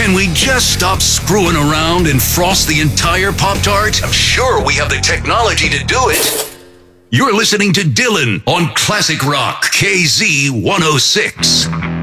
Can we just stop screwing around and frost the entire Pop-Tart? I'm sure we have the technology to do it. You're listening to Dylan on Classic Rock KZ 106.